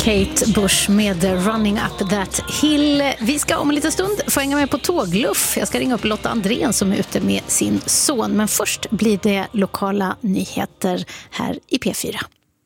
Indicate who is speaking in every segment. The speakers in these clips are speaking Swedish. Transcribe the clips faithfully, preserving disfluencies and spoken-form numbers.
Speaker 1: Kate Bush med Running Up That Hill. Vi ska om en liten stund få hänga med på tågluff. Jag ska ringa upp Lotta Andrén som är ute med sin son. Men först blir det lokala nyheter här i P fyra.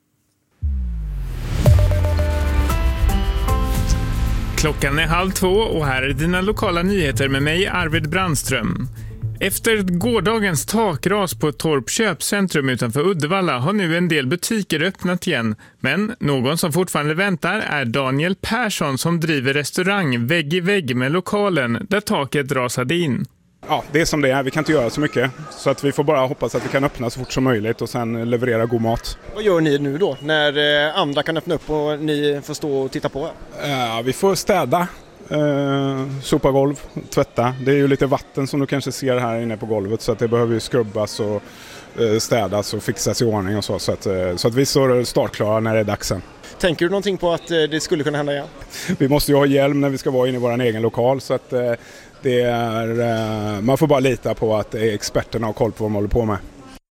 Speaker 2: Klockan är halv två och här är dina lokala nyheter med mig, Arvid Brandström. Efter gårdagens takras på ett Torp köpcentrum utanför Uddevalla har nu en del butiker öppnat igen. Men någon som fortfarande väntar är Daniel Persson som driver restaurang vägg i vägg med lokalen där taket rasade in.
Speaker 3: Ja, det är som det är. Vi kan inte göra så mycket. Så att vi får bara hoppas att vi kan öppna så fort som möjligt och sen leverera god mat.
Speaker 4: Vad gör ni nu då när andra kan öppna upp och ni får stå och titta på?
Speaker 3: Ja, vi får städa. Eh, sopa golv, tvätta. Det är ju lite vatten som du kanske ser här inne på golvet så att det behöver ju skrubbas och eh, städas och fixas i ordning och så. Så att, eh, så att vi står startklara när det är dags sen.
Speaker 4: Tänker du någonting på att eh, det skulle kunna hända igen?
Speaker 3: Vi måste ju ha hjälm när vi ska vara inne i vår egen lokal så att eh, det är, eh, man får bara lita på att experterna har koll på vad de håller på med.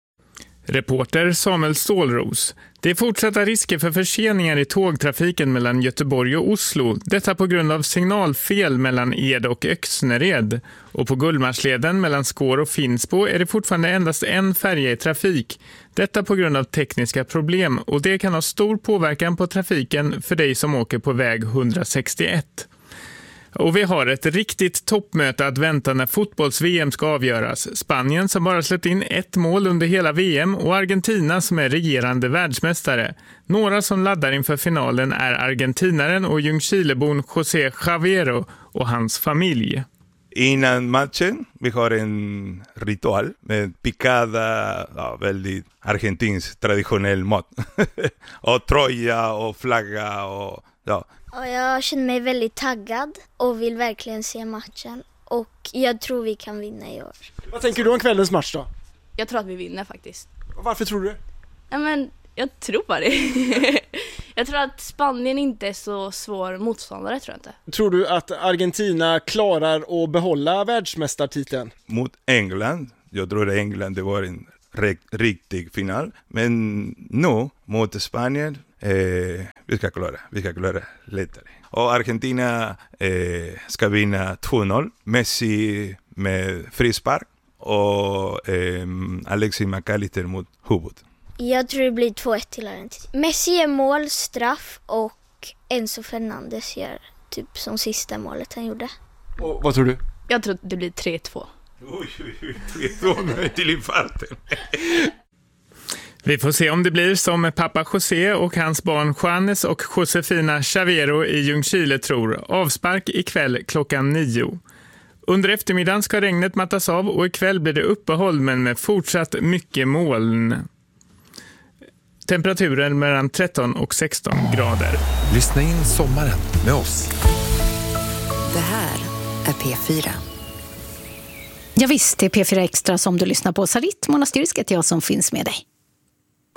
Speaker 2: Reporter Samuel Stålros. Det är fortsatta risker för förseningar i tågtrafiken mellan Göteborg och Oslo. Detta på grund av signalfel mellan Ed och Öxnered. Och på Gullmarsleden mellan Skår och Finnsbo är det fortfarande endast en färja i trafik. Detta på grund av tekniska problem och det kan ha stor påverkan på trafiken för dig som åker på väg hundrasextioett. Och vi har ett riktigt toppmöte att vänta när fotbolls-V M ska avgöras. Spanien som bara släppt in ett mål under hela V M och Argentina som är regerande världsmästare. Några som laddar inför finalen är argentinaren och Ljungskilebon José Javiero och hans familj.
Speaker 5: Innan matchen vi har en ritual med picada, ja, väldigt argentinsk traditionell mat. Och tröja och flagga och ja.
Speaker 6: Ja, jag känner mig väldigt taggad och vill verkligen se matchen. Och jag tror vi kan vinna i år.
Speaker 4: Vad tänker du om kvällens match då?
Speaker 7: Jag tror att vi vinner faktiskt.
Speaker 4: Och varför tror du det?
Speaker 7: Ja, men jag tror bara det. Jag tror att Spanien inte är så svår motståndare, tror jag inte.
Speaker 4: Tror du att Argentina klarar att behålla världsmästartiteln?
Speaker 5: Mot England, jag tror att England det var en riktig final. Men nu mot Spanien, eh, vi ska klara, vi ska klara lättare. Och Argentina eh, ska vinna två noll. Messi med frispark och eh, Alexis McAllister mot huvud.
Speaker 6: Jag tror det blir två ett till Argentina. Messi gör mål, straff och Enzo Fernandes gör typ som sista målet han gjorde.
Speaker 4: Och vad tror du?
Speaker 7: Jag tror att det blir tre två.
Speaker 5: Oj, oj, oj, tre två till infarten.
Speaker 2: Vi får se om det blir som pappa José och hans barn Juanes och Josefina Javiero i Ljungskile tror. Avspark ikväll klockan nio. Under eftermiddagen ska regnet mattas av och ikväll blir det uppehåll men med fortsatt mycket moln. Temperaturen mellan tretton och sexton grader.
Speaker 8: Lyssna in sommaren med oss.
Speaker 9: Det här är P fyra.
Speaker 1: Ja visst, det är P fyra Extra som du lyssnar på. Sarit Monastyrisk är jag som finns med dig.